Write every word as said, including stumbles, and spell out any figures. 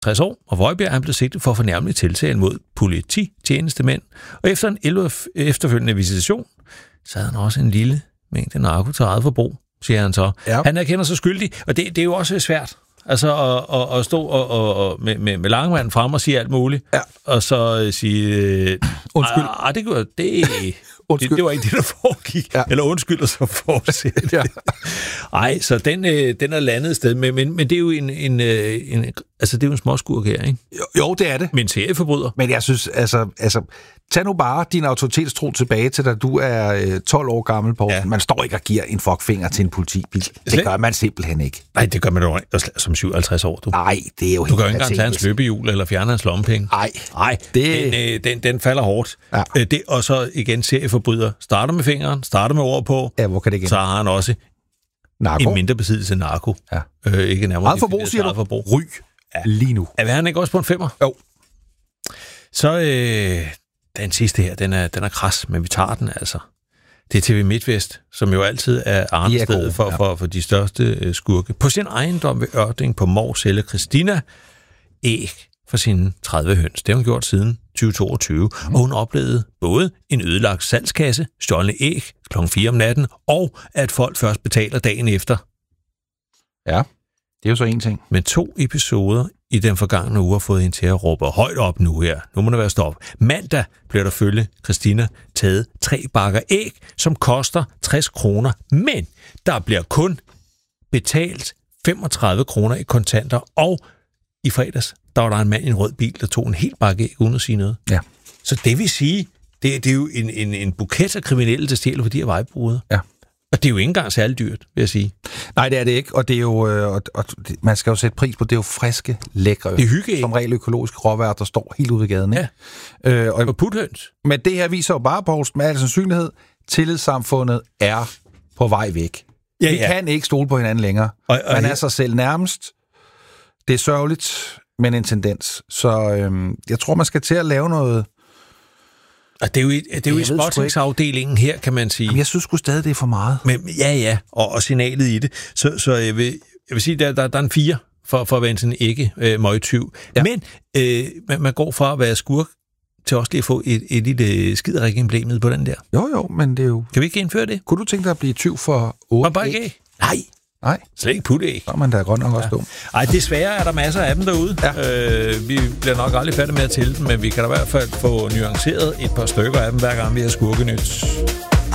tres år, og Vøjbjerg han blev sigtet for fornærmelig tiltale mod polititjenestemænd, og efter en efterfølgende visitation, så havde han også en lille mængde narko til eget forbrug, siger han så. Ja. Han erkender sig skyldig, og det, det er jo også svært. Altså at, at, at stå og, og, og med, med, med Langemann frem og sige alt muligt, ja. Og så sige, øh, undskyld. Ah, det, det, det, det var ikke det, der foregik. Ja. Eller undskyld, og så fortsætte. Ja. Ej, så den, øh, den er landet sted med, men, men det er jo en, en, en, altså det er jo en småskurk her, ikke? Jo, jo, det er det. Men serieforbryder. Men jeg synes, altså, altså tag nu bare din autoritetstro tilbage til, da du er øh, tolv år gammel, Poul. Ja. Man står ikke og giver en fuckfinger til en politibil. Det gør man simpelthen ikke. Nej, det gør man jo som syvoghalvtreds år, du. Nej, det er jo du helt... Du kan ikke engang tage hans løbehjul eller fjerne hans lommepenge. Nej. Nej, det... den, øh, den, den falder hårdt. Ja. Øh, det, og så igen serieforbryder. Starter med fingeren, starter med ord på. Ja, hvor kan det igen? Så har han også narko. En mindre besiddelse af narko. Ja. Øh, ikke nærmere. Eget forbrug, siger du? Forbrug. Ryg. Ja. Lige nu. Er han ikke også på en femmer? Jo. Så øh, den sidste her, den er, den er kras, men vi tager den altså. Det er T V MidtVest, som jo altid er arnestedet for, ja. for, for de største øh, skurke. På sin ejendom ved Ørding på Mors sælger Christina æg for sine tredive høns. Det har hun gjort siden tyve toogtyve, mm. og hun oplevede både en ødelagt salgskasse, stjålne æg klokken fire om natten, og at folk først betaler dagen efter. Ja, det er jo så en ting. Men to episoder i den forgangne uge har fået hende til at råbe højt op nu her. Nu må der være stop. Mandag bliver der følge Christina taget tre bakker æg, som koster tres kroner, men der bliver kun betalt femogtredive kroner i kontanter, og i fredags, der var der en mand i en rød bil, der tog en hel bakke æg uden at sige noget. Ja. Så det vil sige, det, det er jo en, en, en buket af kriminelle, der stjæler for de her vejbrudere. Ja. Og det er jo ikke engang særlig dyrt, vil jeg sige. Nej, det er det ikke, og det er jo, og, og, man skal jo sætte pris på, det er jo friske, lækre, det er hygge, som regel økologiske råvarer, der står helt ude ved gaden. Ikke? Ja, øh, og, og puthøns. Men det her viser jo bare, Poulsen, med al sandsynlighed, tillidssamfundet er på vej væk. Ja, Vi ja. kan ikke stole på hinanden længere. Og, og, man er sig selv nærmest. Det er sørgeligt, men en tendens. Så øhm, jeg tror, man skal til at lave noget... Og det er jo i, det er jo i spottingsafdelingen her, kan man sige. Jamen, jeg synes sgu stadig, det er for meget. Men, ja, ja, og, og signalet i det. Så, så jeg, vil, jeg vil sige, der, der, der er en fire for, for at være sådan ikke øh, møgtyv. Ja. Men øh, man, man går fra at være skurk til også lige at få et, et lille skiderik-emblem på den der. Jo, jo, men det er jo... Kan vi ikke indføre det? Kunne du tænke dig at blive tyv for otte bare ikke? Nej. Nej. Slet ikke putæg. Så er man da godt nok også dum. Ej, desværre er der masser af dem derude. Ja. Øh, vi bliver nok aldrig færdige med at tælle dem, men vi kan da i hvert fald få nuanceret et par stykker af dem, hver gang vi har skurkenyt.